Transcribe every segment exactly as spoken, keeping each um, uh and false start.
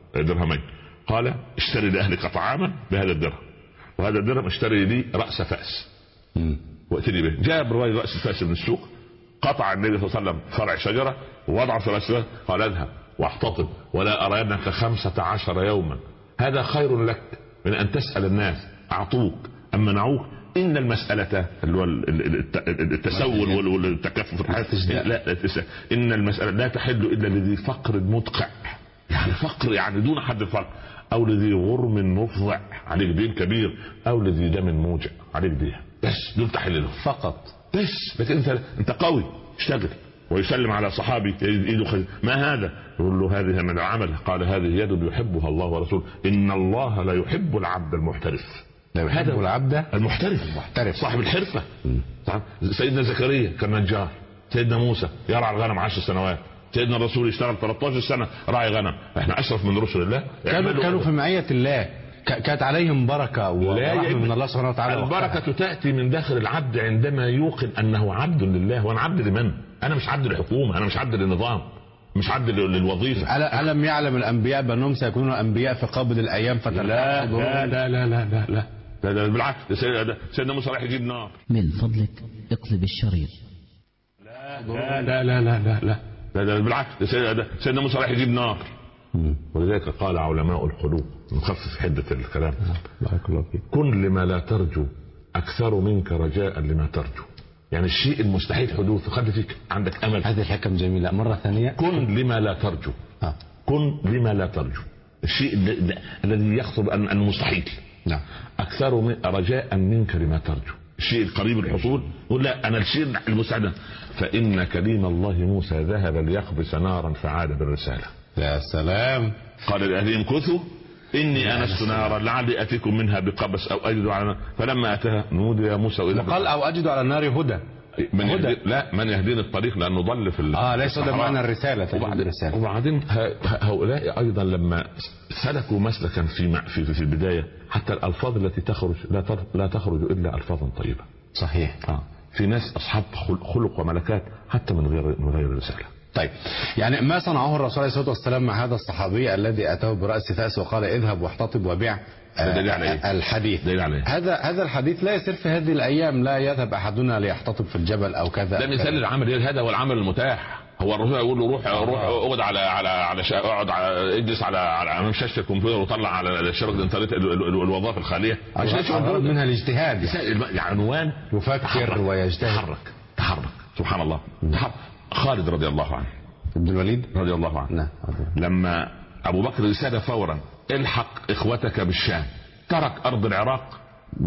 درهمين. قال اشتري لاهلك طعاما بهذا الدرهم، وهذا الدرهم اشتري لي راس فاس واتني به. جاب الرجل راس فاس من السوق، قطع النبي صلى الله عليه وسلم فرع شجره ووضع في راس فاس، قال اذهب واحتطب ولا ارينك خمسة عشر يوما، هذا خير لك من ان تسال الناس اعطوك ام منعوك. ان المساله اللي هو التسول والتكفف في الحياه، لا ان المساله لا تحل الا لذي فقر مدقع، يعني فقر يعني دون حد الفقر، او لذي غرم مفضع عليك دين كبير، او لذي دم موجع عليك دين، بس دول تحل له فقط بس. لكن انت انت قوي اشتغل. ويسلم على صحابي ايده خل... ما هذا؟ يقول له هذه من العمل. قال هذه يد يحبها الله ورسوله، ان الله لا يحب العبد المحترف، لا يحب العبد المحترف المحترف صاحب الحرفه. سيدنا زكريا كان نجار، سيدنا موسى يرعى الغنم عشر سنوات، سيدنا الرسول يشتغل ثلاثة عشر سنه راعي غنم. احنا اشرف من رسل الله، كانوا كانوا في معيه الله، كانت عليهم بركه ورحمه من الله سبحانه وتعالى. البركه وقتها تاتي من داخل العبد عندما يوقن انه عبد لله. وانا عبد لمن؟ انا مش عبد للحكومه، انا مش عبد للنظام، مش عبد للوظيفه. ألم يعلم الانبياء بانهم سيكونون انبياء في قابل الايام فتلا؟ لا لا لا لا لا لا لا, لا بالعكس. سيدنا موسى راح يجيب نار. من فضلك اقلب الشريط. لا لا لا لا لا لا لا, لا, لا بالعكس. سيدنا موسى راح يجيب نار. ولذلك قال علماء القلوب، نخفف حدة الكلام، كن لما لا ترجو أكثر منك رجاء لما ترجو. يعني الشيء المستحيل حدوثه خلي فيك عندك أمل. هذه الحكم جميلة. مرة ثانية، كن لما لا ترجو. آه. كن لما لا ترجو، الشيء الذي يخطر أن المستحيل نعم أكثر من رجاء منك لما ترجو. الشيء القريب الحصول قل لا أنا الشيء المساعدة. فإن كليم الله موسى ذهب ليخبس نارا فعاد بالرسالة. يا سلام. قال لأهلهم كثوا إني أنست نارا لعلي أتيكم منها بقبس أو أجد على نار. فلما أتاها نودي يا موسى. وقال أو أجد على النار هدى. من هدى. لا من يهدين الطريق لأنه ضل في اه ليس هذا معنى الرسالة. وبعدين, وبعدين هؤلاء أيضا لما سلكوا مسلكا في في في البداية حتى الألفاظ التي تخرج لا لا تخرج إلا ألفاظا طيبة. صحيح. آه. في ناس أصحاب خلق وملكات حتى من غير من غير الرسالة. طيب يعني ما صنعه الرسول عليه الصلاة والسلام مع هذا الصحابي الذي أتاه برأس فأس وقال اذهب واحتطب وبيع الحديث. هذا هذا الحديث لا يصير في هذه الأيام. لا يذهب أحدنا ليحتطب في الجبل أو كذا. ده مثال العمل، هذا هو العمل المتاح. هو الرسول يقول له روح روح اقعد على على على اقعد اجلس على على شاشه الكمبيوتر وطلع على شبكه الانترنت الوظائف الخاليه عشان منها الاجتهاد. عنوان يفكر ويجتهد. تحرك تحرك سبحان الله. تحرك. خالد رضي الله عنه، ابن الوليد رضي الله عنه، نعم. لما ابو بكر رساله فورا الحق اخوتك بالشام، ترك ارض العراق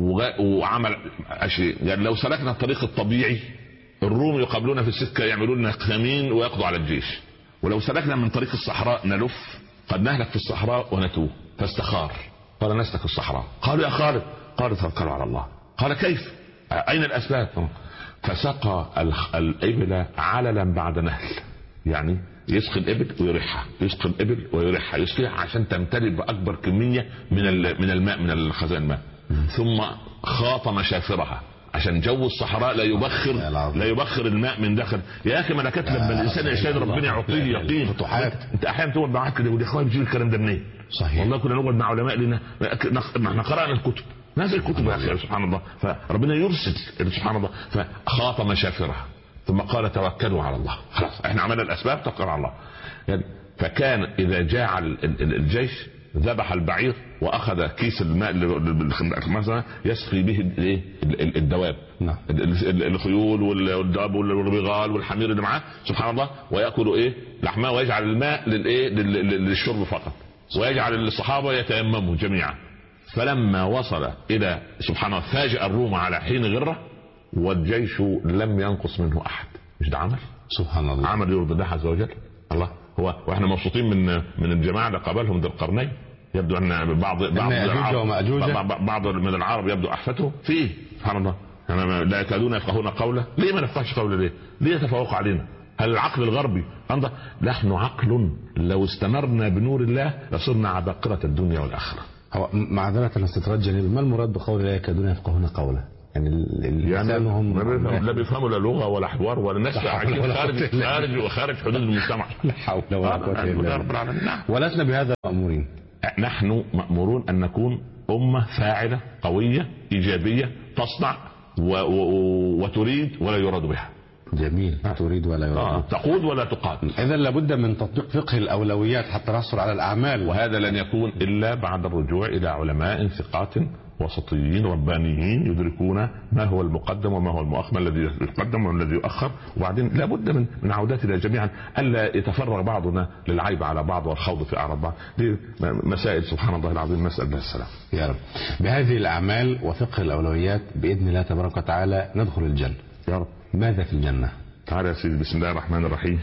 وعمل اشياء. قال لو سلكنا الطريق الطبيعي الروم يقابلون في السكه يعملون لنا كمين ويقضوا على الجيش، ولو سلكنا من طريق الصحراء نلف قد نهلك في الصحراء ونتوه. فاستخار قال نسلك الصحراء. قالوا يا خالد، قال توكلوا على الله. قال كيف؟ اين الاسباب؟ فسقى الابل عللا بعد نهل، يعني يسقي الابل ويريحها، يسقي الابل ويريحها، يسقيها عشان تمتلئ باكبر كميه من من الماء من الخزان الماء. ثم خاط مشافرها عشان جو الصحراء لا يبخر لا يبخر الماء من داخل. يا اخي ملكات لما الانسان يشهد ربنا يعطيه يقين. انت احيانا تقعد معاك كده ودي اخويا بيجي الكلام ده منين؟ صحيح. والله كنا نقعد مع علماء لنا احنا قرانا الكتب، نازل الكتب يا اخي سبحان الله. فربنا يرسل سبحان الله. فخاط مشافرها ثم قال توكلوا على الله. خلاص احنا عملنا الاسباب، توكلوا على الله. يعني فكان اذا جاع الجيش ذبح البعير واخذ كيس الماء مثلا يسقي به الايه الدواب، الخيول والدواب والبغال والحمير اللي معاه سبحان الله، وياكل ايه لحمه ويجعل الماء للايه للشرب فقط، ويجعل الصحابه يتيمموا جميعا. فلما وصل الى سبحان الله فاجأ الروم على حين غره والجيش لم ينقص منه احد. مش ده عمل سبحان الله، عمل يرضي الله عز وجل. الله هو واحنا مبسوطين من من الجماعه اللي قابلهم ذي القرنين. يبدو ان بعض بعض العرب بعض من العرب يبدو احفته فيه سبحان الله يعني لا يكادون يفقهون قوله. ليه ما نفقهش قوله؟ ليه ليه يتفوق علينا؟ هل العقل الغربي انظر؟ نحن عقل لو استمرنا بنور الله لصرنا عباقرة الدنيا والاخره. هو معذرة الاستطراد جميل، ما المراد بقول لا يكادون يفقهون قوله؟ يعني اللسان هم لا بيفهموا لا لغه ولا حوار ولا ناس عايشين خارج خارج وخارج حدود المجتمع. لا حول ولا قوه الا بالله. ولسنا بهذا مأمورين. نحن مأمورون ان نكون امه فاعله قويه ايجابيه تصنع و... و... وتريد ولا يراد بها. جميل. تريد ولا يراد. آه. تقود ولا تقاد. اذا لابد من تطبيق فقه الاولويات حتى نحصل على الاعمال، وهذا لن يكون الا بعد الرجوع الى علماء ثقات وسطيين ربانيين يدركون ما هو المقدم وما هو المؤخر، الذي يقدم والذي يؤخر. وبعدين لابد من من عودتنا جميعا الا يتفرغ بعضنا للعيب على بعض والخوض في اعراض بعض. دي مسائل سبحان الله العظيم، نسال الله السلام يا رب. بهذه الاعمال وفقه الاولويات باذن الله تبارك وتعالى ندخل الجنه يا رب. ماذا في الجنه؟ تعالى يا سيدي، بسم الله الرحمن الرحيم.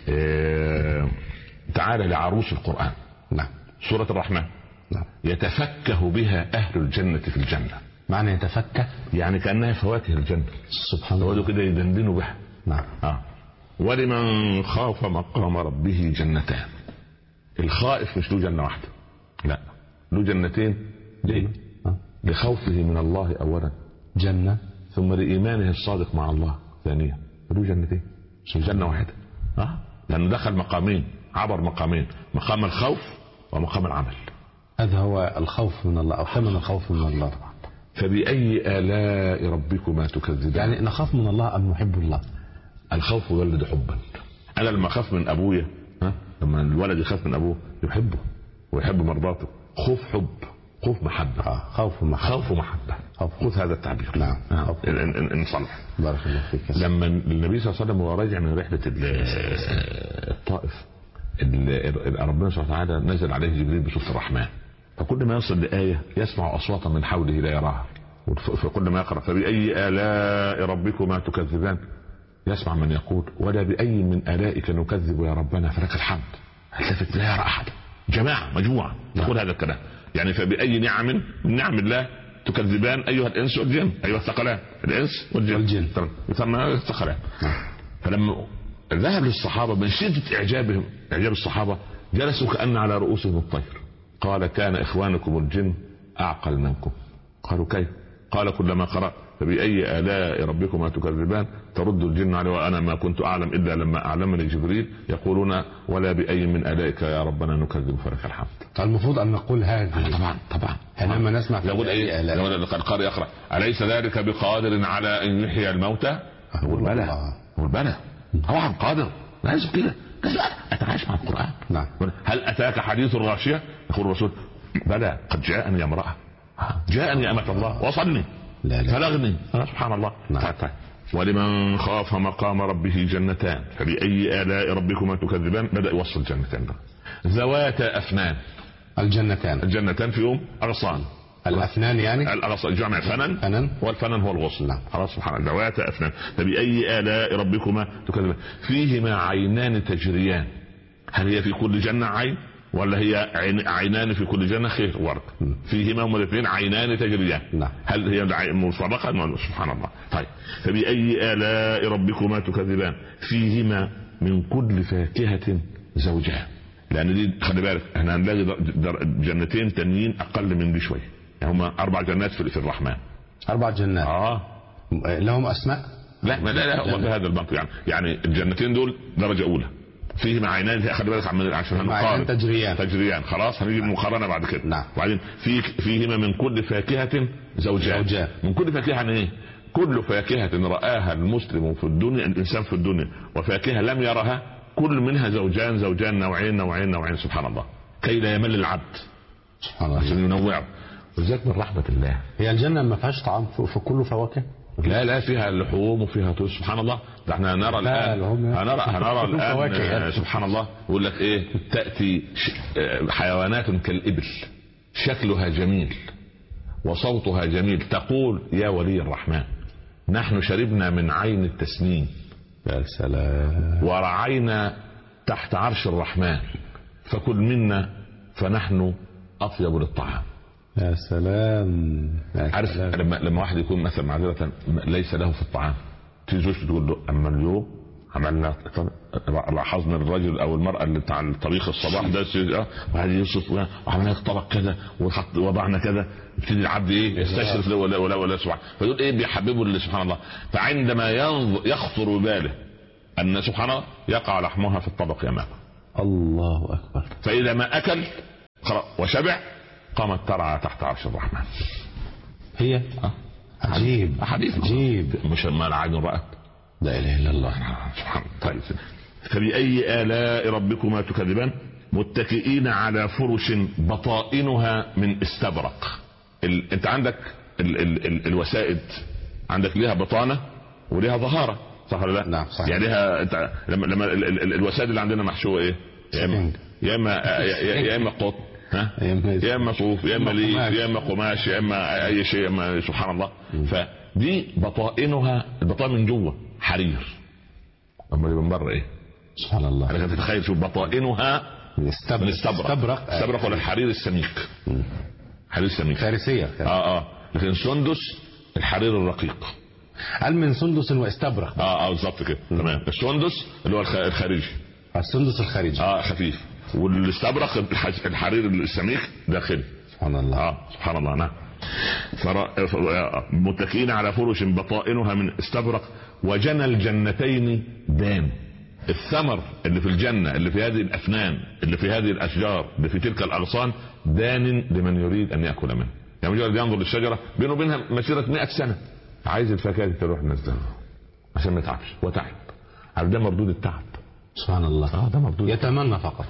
اه تعالى لعروس القرآن. نعم. سورة الرحمن. نعم. يتفكه بها أهل الجنة في الجنة. معنى يتفكه يعني كأنها فواكه الجنة. سبحان الله. كده يدندنوا بها. نعم. آه. ولمن خاف مقام ربه جنتان. الخائف مش له جنة واحدة، لا له جنتين. ليه؟ آه. لخوفه من الله أولا جنة، ثم لإيمانه الصادق مع الله ثانيا. له جنتين مش جنة واحدة. اه لأنه دخل مقامين، عبر مقامين، مقام الخوف ومقام العمل. هذا هو الخوف من الله أو ثمن الخوف من الله. فبأي آلاء ربكما تكذبان؟ يعني نخاف من الله أم نحب الله؟ الخوف يولد حبا. أنا لما أخاف من أبويا، ها لما الولد يخاف من أبوه يحبه ويحب مرضاته. خوف حب، خوف محبة. آه. خوف محبة. خوف محبة. خذ هذا التعبير. نعم. آه. إن صلح. بارك الله فيك. لما النبي صلى الله عليه وسلم وهو راجع من رحلة الطائف، ربنا سبحانه وتعالى نزل عليه جبريل بسورة الرحمن، فكل ما يصل لآية يسمع أصواتا من حوله لا يراها، فكل ما يقرأ فبأي آلاء ربكما تكذبان يسمع من يقول ولا بأي من آلائك نكذب يا ربنا فلك الحمد. التفت لا يرى أحد، جماعة مجموعة تقول هذا الكلام. يعني فبأي نعم من نعم الله تكذبان أيها الإنس والجن، أيها الثقلان الإنس والجن, والجن. يسمى الثقلان. فلما ذهب للصحابة من شدة إعجابهم، إعجاب الصحابة، جلسوا كأن على رؤوسهم الطير. قال كان إخوانكم الجن أعقل منكم. قالوا كيف؟ قال كلما قرأ فبأي آلاء ربكما تكذبان ترد الجن عليه وأنا ما كنت أعلم إلا لما أعلمني جبريل يقولون ولا بأي من آلائك يا ربنا نكذب فلك الحمد. المفروض أن نقول هذا. طبعا طبعا. لما نسمع يقول إيه؟ لما القارئ يقرأ أليس ذلك بقادر على أن يحيي الموتى؟ يقول بلى. يقول بلى طبعا قادر. لازم كده أتعايش مع القرآن. نعم. هل أتاك حديث الغاشية؟ يقول الرسول بلى قد جاءني امرأة جاءني أمة الله وصلني فلغني. سبحان الله. نعم. ولمن خاف مقام ربه جنتان فبأي آلاء ربكما تكذبان. بدأ يوصل جنتين ذواتا أفنان. الجنتان الجنتان في يوم أغصان. الأفنان يعني الأغصان جمع فنن. فنن والفنن هو الغصن. نعم. خلاص سبحان الله. ذواتا أفنان فبأي آلاء ربكما تكذبان فيهما عينان تجريان. هل هي في كل جنة عين ولا هي عين عينان في كل جنة؟ خير ورد. فيهما هم الاثنين عينان تجريان. نعم. هل هي مسابقة؟ سبحان الله. طيب فبأي آلاء ربكما تكذبان فيهما من كل فاكهة زوجان. لأن دي خلي بالك احنا هنلاقي جنتين تانيين أقل من دي شوية، يعني هم أربع جنات في الرحمن. أربع جنات. آه لهم أسماء؟ لا ما لا لا هو بهذا المنطق يعني يعني الجنتين دول درجة أولى فيهما عينان. خلي بالك عشان هنقارن تجريان تجريان خلاص هنجيب مقارنة بعد كده. نعم. وبعدين في فيهما من كل فاكهة زوجان. زوجان. من كل فاكهة يعني ايه؟ كل فاكهة رآها المسلم في الدنيا الإنسان في الدنيا وفاكهة لم يرها كل منها زوجان زوجان نوعين نوعين نوعين. سبحان الله. كي لا يمل العبد سبحان الله عشان ينوعه. وذلك من رحمة الله. هي الجنة ما فيهاش طعام في كله فواكه؟ لا لا فيها لحوم وفيها توس. سبحان الله. ده احنا هنرى الآن هنرى هنرى الآن سبحان الله. يقول لك ايه؟ تأتي حيوانات كالإبل شكلها جميل وصوتها جميل تقول يا ولي الرحمن نحن شربنا من عين التسنيم يا سلام ورعينا تحت عرش الرحمن فكل منا فنحن أطيب للطعام. يا سلام. يا عارف سلام. لما لما واحد يكون مثلا معذرة ليس له في الطعام تيجي زوجته تقول له اما اليوم عملنا لاحظنا الرجل او المراه اللي بتاع الطبيخ الصباح ده وهذه يوصف وعملنا طبق كذا وحط وضعنا كذا، يبتدي العبد ايه يستشرف له ولا ولا ولا سبحان، فيقول ايه بيحببه سبحان الله. فعندما ينظر يخطر باله ان سبحان الله يقع لحمها في الطبق امامه، الله اكبر، فاذا ما اكل وشبع قامت ترعى تحت عرش الرحمن. هي أه؟ عجيب حديث عجيب، مش ما العين رأت، لا اله الا الله سبحان الله. طيب فبأي آلاء ربكما تكذبان متكئين على فرش بطائنها من استبرق. ال... انت عندك ال... ال... ال... الوسائد عندك ليها بطانه وليها ظهاره، صح ولا لا؟ نعم صحيح. يعني ليها انت... لما لما ال... ال... الوسائد اللي عندنا محشوه ايه؟ يا اما يا اما يا اما قطن، ها، يا اما صوف، يا اما ليف، يا اما قماش، يا اما اي شيء، اما سبحان الله. فدي بطائنها، البطائن من جوه حرير، اما من بره ايه؟ سبحان الله. انا تتخيل شوف بطائنها من استبرق، استبرق استبرق ولا الحرير السميك، حرير السميك فارسيه اه اه لكن سندس الحرير الرقيق. هل من سندس واستبرق؟ اه اه بالظبط كده تمام. السندس اللي هو الخارجي، السندس الخارجي اه خفيف، والاستبرق الحرير السميك داخلي. سبحان الله. اه سبحان الله. نعم. متكئين على فرش بطائنها من استبرق وجنى الجنتين دان. الثمر اللي في الجنة اللي في هذه الأفنان اللي في هذه الأشجار اللي في تلك الأغصان دان لمن يريد أن يأكل منه. يعني مجرد ينظر للشجرة بينه وبينها مسيرة مئة سنة، عايز الفاكهة تروح نزلها عشان ما يتعبش وتعب. عارف ده مردود التعب. سبحان الله. اه ده مردود، يتمنى فقط.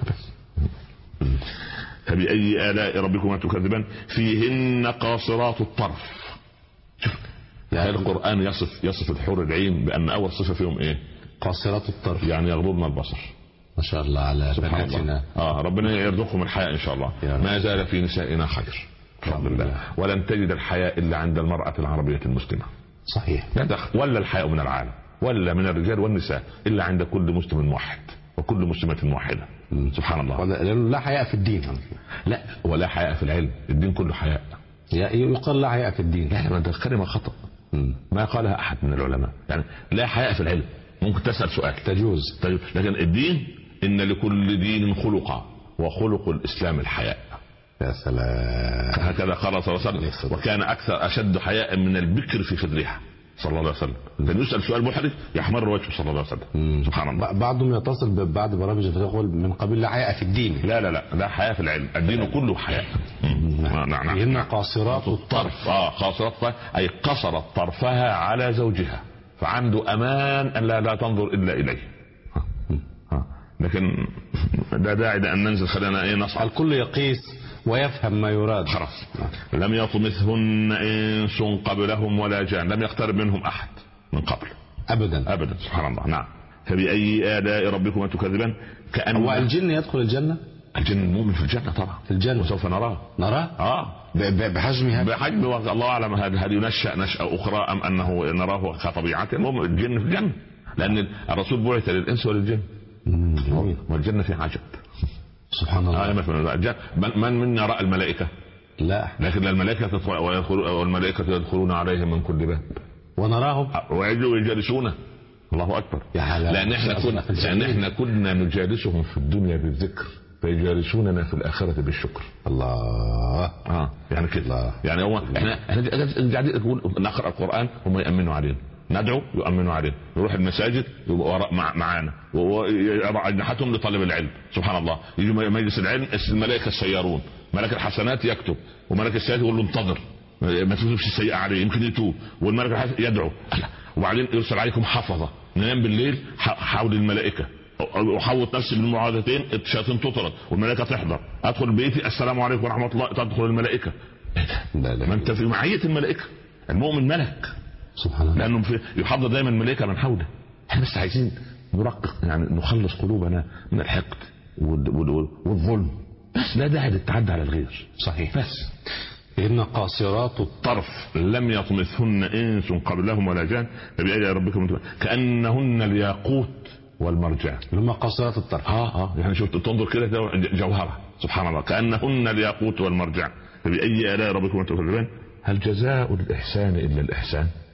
فبأي آلاء ربكما تكذبان فيهن قاصرات الطرف. يعني القرآن يصف يصف الحور العين بأن أول صفة فيهم إيه؟ قاصرات الطرف، يعني يغضبن البصر. ما شاء الله على بناتنا. اه ربنا يرزقهم الحياء ان شاء الله. ما زال في نسائنا خير الحمد لله، ولن تجد الحياء الا عند المرأة العربية المسلمة. صحيح. ولا الحياء من العالم ولا من الرجال والنساء الا عند كل مسلم موحد وكل مسلمة موحدة. سبحان الله. لأنه لا حياء في الدين. لا ولا حياء في العلم، الدين كله حياء. يقال لا حياء في الدين، لا ده كلمة خطأ ما قالها احد من العلماء. يعني لا حياء في العلم ممكن تسأل سؤال تجوز. تجوز، لكن الدين إن لكل دين خلقا وخلق الإسلام الحياء. يا سلام. هكذا قال صلى الله عليه وسلم. وكان أكثر أشد حياء من البكر في خدرها صلى الله عليه وسلم. كان يسأل سؤال محرج يحمر وجهه صلى الله عليه وسلم. سبحان الله. بعضهم يتصل ببعض برامج يقول من قبيل لا حياء في الدين. لا لا لا لا حياء في العلم، الدين كله حياء. نعم نعم. هن قاصرات الطرف. اه قاصرات الطرف أي قصرت طرفها على زوجها، فعنده أمان أن لا, لا تنظر إلا إليه. لكن لا داعي أن ننزل، خلينا ايه نصعد. الكل يقيس ويفهم ما يراد. خلاص. لم يطمثهن انس قبلهم ولا جان، لم يقترب منهم احد من قبل ابدا ابدا. سبحان الله. نعم. فبأي آلاء ربكما تكذبان. كأن هو الجن يدخل الجنة؟ الجن المؤمن في الجنة طبعا، في الجنة وسوف نراه. نراه اه بحجمها بحجم الله اعلم. هل ينشأ نشأة اخرى ام انه نراه كطبيعته؟ المهم الجن في الجنة، لان الرسول بعث للانس وللجن. والجنة في عجب. سبحان الله. آه من منا رأى الملائكة؟ لا، لكن الملائكة تدخل والملائكة يدخلون عليهم من كل باب ونراهم ويجلسون. الله أكبر. لأن احنا كنا لأن احنا كنا نجالسهم في الدنيا بالذكر فيجالسوننا في الآخرة بالشكر. الله. اه يعني كده. يعني هو احنا قاعدين نقول نقرأ القرآن هم يأمنوا علينا، ندعو يؤمنوا علينا، نروح المساجد وراء معانا ويضع أجنحتهم لطالب العلم. سبحان الله. يجي مجلس العلم الملائكة السيارون، ملك الحسنات يكتب وملك السيئات يقول له انتظر ما تكتبش السيئة عليه يمكن يتوب، والملك الحسن يدعو، وبعدين يرسل عليكم حفظة ننام بالليل حول الملائكة وحوط نفسي بالمعاذتين الشياطين تطرد والملائكة تحضر، ادخل بيتي السلام عليكم ورحمة الله تدخل الملائكة. ما انت في معية الملائكة. المؤمن ملك سبحان الله، لانه يحضر دايما الملائكة من حوله. احنا بس عايزين نرقق يعني نخلص قلوبنا من الحقد والظلم، بس لا داعي للتعدي على الغير. صحيح. بس إن قاصرات الطرف لم يطمثهن انس قبلهم ولا جان فبأي ربكم كأنهن الياقوت والمرجان. لما قاصرات الطرف اه اه يعني شفت تنظر كده جوهرة. سبحان الله. كأنهن الياقوت والمرجان فبأي آلاء ربكم تكذبان. هل جزاء الإحسان إلا الإحسان؟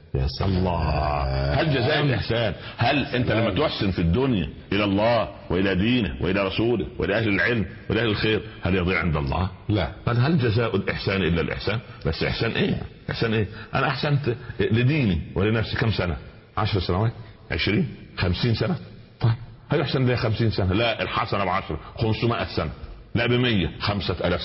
يا سلام. الله. هل جزاء الإحسان؟ هل أنت لما تحسن في الدنيا إلى الله وإلى دينه وإلى رسوله وإلى أهل العلم وإلى أهل الخير هل يضيع عند الله؟ لا. قال هل جزاء الإحسان إلا الإحسان؟ بس إحسان إيه؟ إحسان إيه؟ أنا أحسنت لديني ولنفسي كم سنة؟ عشر سنوات؟ عشرين؟ خمسين سنة؟ طيب هل يحسن لي خمسين سنة؟ لا، الحسنة بعشرة. خمسمائة سنة؟ لا، بمية. خمسة ألاف